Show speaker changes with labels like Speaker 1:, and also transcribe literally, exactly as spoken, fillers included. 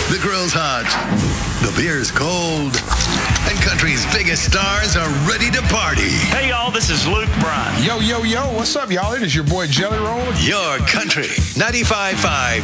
Speaker 1: The grill's hot, the beer's cold, and country's biggest stars are ready to party.
Speaker 2: Hey, y'all, this is Luke Bryan.
Speaker 3: Yo, yo, yo, what's up, y'all? It is your boy Jelly Roll.
Speaker 1: Your country ninety-five point five